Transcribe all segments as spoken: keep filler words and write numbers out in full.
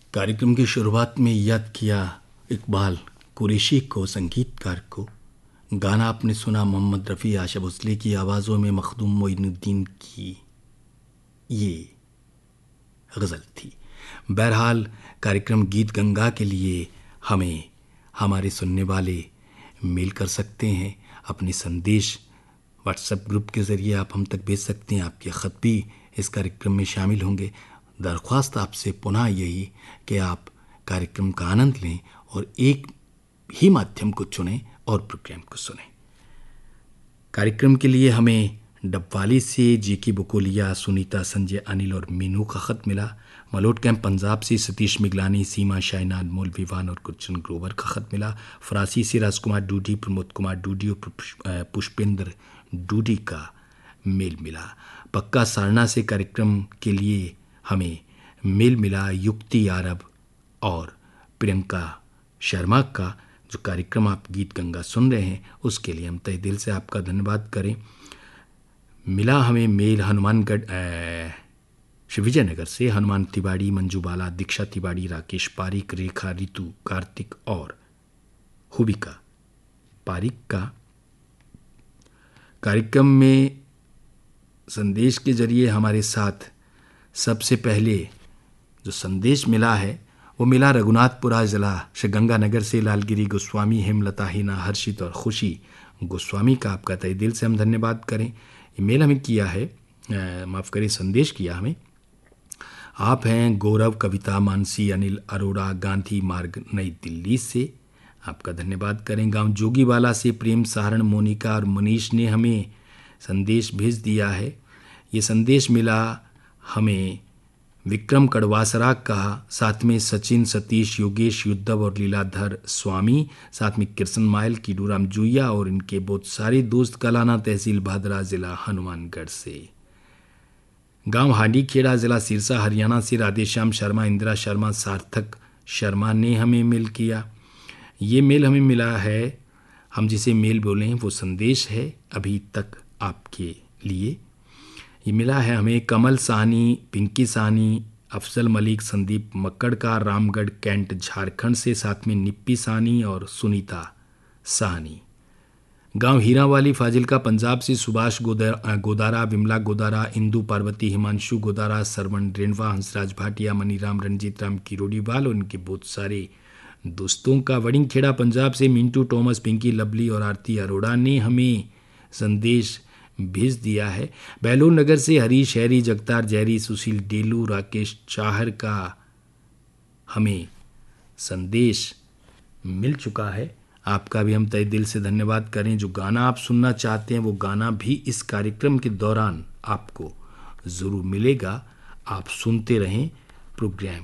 कार्यक्रम की शुरुआत में याद किया इकबाल कुरैशी को, संगीतकार को। गाना आपने सुना मोहम्मद रफ़ी, आशा भोसले की आवाज़ों में मखदूम मोइनुद्दीन की ये गज़ल थी। बहरहाल कार्यक्रम गीत गंगा के लिए हमें हमारे सुनने वाले मेल कर सकते हैं, अपने संदेश व्हाट्सएप ग्रुप के ज़रिए आप हम तक भेज सकते हैं। आपके ख़त भी इस कार्यक्रम में शामिल होंगे। दरख्वास्त आपसे पुनः यही कि आप कार्यक्रम का आनंद लें और एक ही माध्यम को चुनें और प्रोग्राम को सुनें। कार्यक्रम के लिए हमें डबवाली से जी की बकोलिया, सुनीता, संजय, अनिल और मीनू का ख़त मिला। मलोट कैंप पंजाब से सतीश मिगलानी, सीमा, शाइना, अनमोल, विवान और गुरचन ग्रोवर का ख़त मिला। फरासी से राजकुमार डूडी, प्रमोद कुमार डूडी और पुष्पेंद्र डूडी का मेल मिला। पक्का सारना से कार्यक्रम के लिए हमें मेल मिला युक्ति आरब और प्रियंका शर्मा का। जो कार्यक्रम आप गीत गंगा सुन रहे हैं उसके लिए हम तहे दिल से आपका धन्यवाद करें। मिला हमें मेल हनुमानगढ़ विजयनगर से हनुमान तिवाड़ी, मंजू बाला, दीक्षा तिवाड़ी, राकेश पारिक, रेखा, रितु, कार्तिक और हुबिका पारिक का। कार्यक्रम में संदेश के जरिए हमारे साथ सबसे पहले जो संदेश मिला है वो मिला रघुनाथपुरा जिला श्रीगंगानगर से लालगिरी गोस्वामी, हेमलता, हिना, हर्षित और खुशी गोस्वामी का। आपका तहे दिल से हम धन्यवाद करें। ईमेल हमें किया है, माफ़ करें संदेश किया हमें। आप हैं गौरव, कविता, मानसी, अनिल अरोड़ा, गांधी मार्ग, नई दिल्ली से। आपका धन्यवाद करें। गांव जोगीवाला से प्रेम, सहारण, मोनिका और मनीष ने हमें संदेश भेज दिया है। ये संदेश मिला हमें विक्रम कड़वासरा का, साथ में सचिन, सतीश, योगेश, युद्धव और लीलाधर स्वामी, साथ में कृष्ण मायल, कीडूराम जुइया और इनके बहुत सारे दोस्त कलाना, तहसील भादरा, जिला हनुमानगढ़ से। गांव हांडी खेड़ा, जिला सिरसा, हरियाणा से राधेश्याम शर्मा, इंदिरा शर्मा, सार्थक शर्मा ने हमें मेल किया। ये मेल हमें मिला है, हम जिसे मेल बोले हैं वो संदेश है अभी तक आपके लिए। ये मिला है हमें कमल साहनी, पिंकी साहनी, अफजल मलिक, संदीप मक्कड़ का, रामगढ़ कैंट झारखंड से, साथ में निप्पी साहनी और सुनीता साहनी। गांव हीरावाली, फाजिलका, पंजाब से सुभाष गोदारा, गोदारा विमला गोदारा, इंदु पार्वती, हिमांशु गोदारा, सरवण रेणवा, हंसराज भाटिया, मनीराम, रंजीत राम किरोड़ीवाल और उनके बहुत सारे दोस्तों का। वड़िंगखेड़ा पंजाब से मिंटू, टॉमस, पिंकी, लवली और आरती अरोड़ा ने हमें संदेश भेज दिया है। बहलोल नगर से हरीश, हैरी, जगतार, जैरी, सुशील, डेलू, राकेश चाहर का हमें संदेश मिल चुका है। आपका भी हम तहे दिल से धन्यवाद करें। जो गाना आप सुनना चाहते हैं वो गाना भी इस कार्यक्रम के दौरान आपको ज़रूर मिलेगा। आप सुनते रहें प्रोग्राम।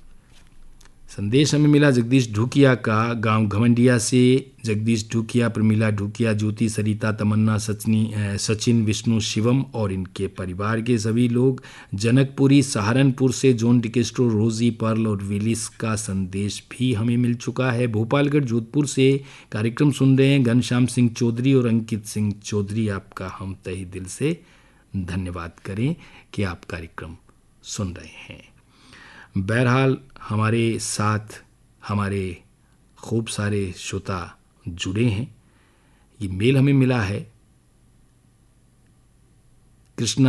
संदेश हमें मिला जगदीश ढूकिया का, गांव घमंडिया से जगदीश ढूकिया, प्रमीला ढूकिया, ज्योति, सरिता, तमन्ना, सचनी, सचिन, विष्णु, शिवम और इनके परिवार के सभी लोग। जनकपुरी सहारनपुर से जॉन डिकेस्ट्रो, रोजी, पर्ल और विलिस का संदेश भी हमें मिल चुका है। भोपालगढ़ जोधपुर से कार्यक्रम सुन रहे हैं घनश्याम सिंह चौधरी और अंकित सिंह चौधरी। आपका हम तहे दिल से धन्यवाद करें कि आप कार्यक्रम सुन रहे हैं। बहरहाल हमारे साथ हमारे खूब सारे श्रोता जुड़े हैं। ये मेल हमें मिला है कृष्णा